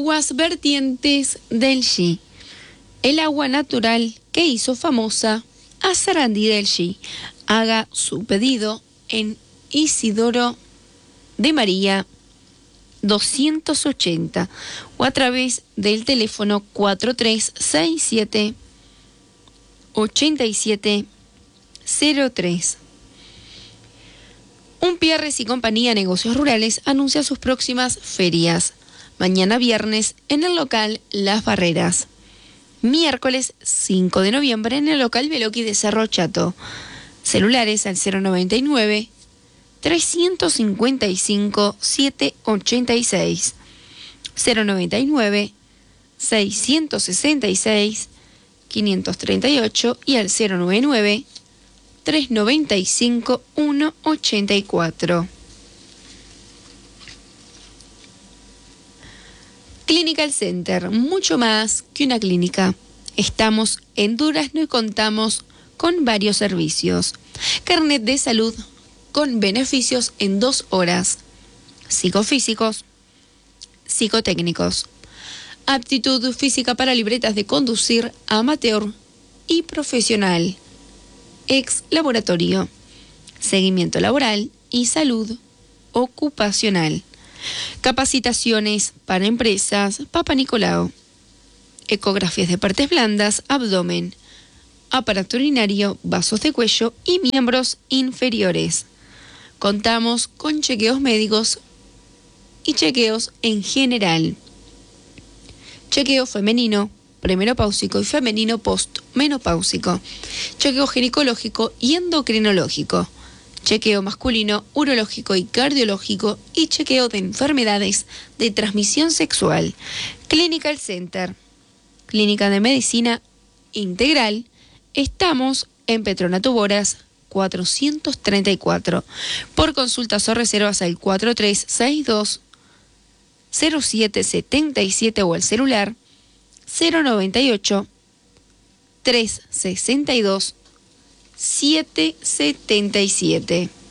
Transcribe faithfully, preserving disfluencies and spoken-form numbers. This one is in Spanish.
aguas vertientes del G. El agua natural que hizo famosa a Sarandí del G. Haga su pedido en Isidoro de María doscientos ochenta o a través del teléfono cuatro tres seis siete, ocho siete cero tres. Umpierres y Compañía Negocios Rurales anuncia sus próximas ferias. Mañana viernes en el local Las Barreras. Miércoles cinco de noviembre en el local Veloqui de Cerro Chato. Celulares al cero noventa y nueve, trescientos cincuenta y cinco, setecientos ochenta y seis. cero noventa y nueve, seiscientos sesenta y seis, quinientos treinta y ocho y al cero noventa y nueve, trescientos noventa y cinco, ciento ochenta y cuatro. Clinical Center, mucho más que una clínica. Estamos en Durazno y contamos con varios servicios. Carnet de salud con beneficios en dos horas. Psicofísicos, psicotécnicos. Aptitud física para libretas de conducir amateur y profesional. Ex laboratorio. Seguimiento laboral y salud ocupacional. Capacitaciones para empresas Papa Nicolau. Ecografías de partes blandas, abdomen, aparato urinario, vasos de cuello y miembros inferiores. Contamos con chequeos médicos y chequeos en general. Chequeo femenino, premenopáusico y femenino postmenopáusico. Chequeo ginecológico y endocrinológico. Chequeo masculino, urológico y cardiológico y chequeo de enfermedades de transmisión sexual. Clinical Center, Clínica de Medicina Integral. Estamos en Petronato Boras cuatrocientos treinta y cuatro. Por consultas o reservas al cuatro tres seis dos, cero siete siete siete o el celular cero noventa y ocho, trescientos sesenta y dos, setecientos setenta y siete.